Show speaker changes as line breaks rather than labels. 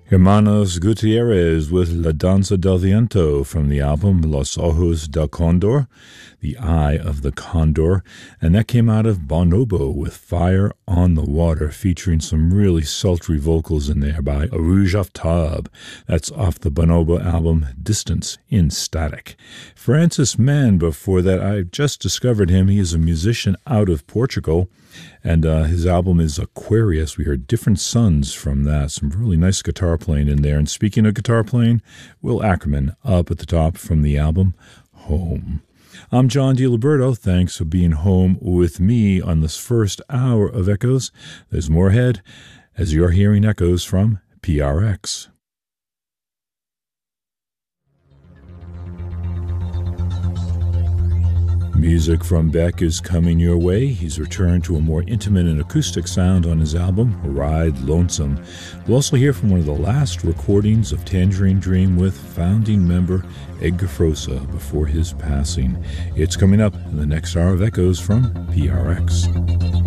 Hermanos Gutierrez with La Danza del Viento from the album Los Ojos del Condor, The Eye of the Condor, and that came out of Bonobo with Fire on the Water, featuring some really sultry vocals in there by Arouge Aftab. That's off the Bonobo album Distance in Static. Francis Mann, before that, I just discovered him. He is a musician out of Portugal, and his album is Aquarius. We heard Different Suns from that. Some really nice guitar playing in there. And speaking of guitar playing, Will Ackerman up at the top from the album Home. I'm John DiLiberto. Thanks for being home with me on this first hour of Echoes. There's more ahead as you're hearing echoes from PRX. Music from Beck is coming your way. He's returned to a more intimate and acoustic sound on his album, Ride Lonesome. We'll also hear from one of the last recordings of Tangerine Dream with founding member Edgar Froese before his passing. It's coming up in the next hour of Echoes from PRX.